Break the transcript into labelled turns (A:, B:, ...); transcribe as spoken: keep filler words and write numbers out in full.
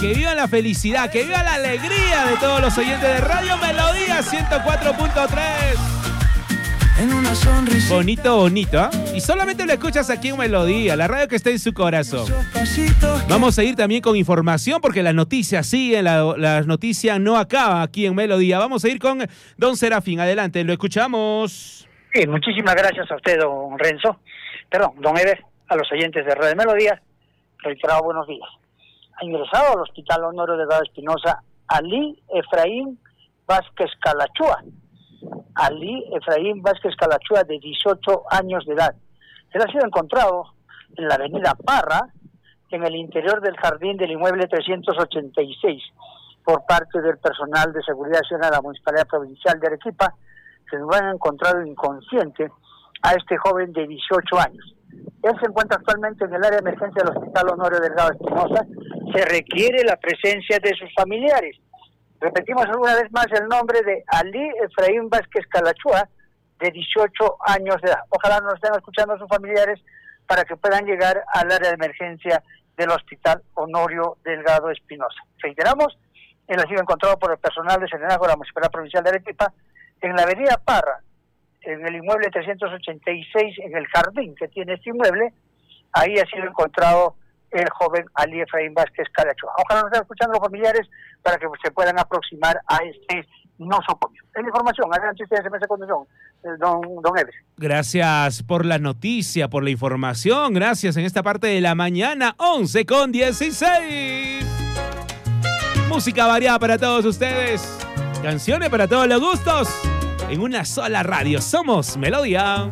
A: que viva la felicidad, que viva la alegría de todos los oyentes de Radio Melodía ciento cuatro punto tres.
B: En una sonrisa.
A: Bonito, bonito, ¿ah? ¿eh? Y solamente lo escuchas aquí en Melodía, la radio que está en su corazón. Vamos a ir también con información porque las noticias siguen, la, las noticias no acaban aquí en Melodía. Vamos a ir con don Serafín, adelante, lo escuchamos.
C: Sí, muchísimas gracias a usted, don Renzo, perdón, don Ever, a los oyentes de Radio Melodía, reiterado buenos días. Ha ingresado al Hospital Honorio Delgado Espinosa Ali Efraín Vázquez Calachúa. Ali Efraín Vázquez Calachúa, de dieciocho años de edad. Él ha sido encontrado en la avenida Parra, en el interior del jardín del inmueble trescientos ochenta y seis, por parte del personal de seguridad ciudadana de la Municipalidad Provincial de Arequipa. Se nos han encontrado inconsciente a este joven de dieciocho años. Él se encuentra actualmente en el área de emergencia del Hospital Honorio Delgado Espinosa. Se requiere la presencia de sus familiares. Repetimos alguna vez más el nombre de Ali Efraín Vázquez Calachúa, de dieciocho años de edad. Ojalá nos estén escuchando sus familiares para que puedan llegar al área de emergencia del Hospital Honorio Delgado Espinosa. Reiteramos, él ha sido encontrado por el personal de Serenazgo de la Municipalidad Provincial de Arequipa en la avenida Parra, en el inmueble trescientos ochenta y seis, en el jardín que tiene este inmueble. Ahí ha sido encontrado el joven Ali Efraín Vázquez Calachúa. Ojalá nos estén escuchando los familiares para que se puedan aproximar a este nosocomio. Es la información. Adelante ustedes en esa condición, don, don Eves.
A: Gracias por la noticia, por la información. Gracias en esta parte de la mañana, once con dieciséis. Música variada para todos ustedes. Canciones para todos los gustos. En una sola radio. Somos Melodía.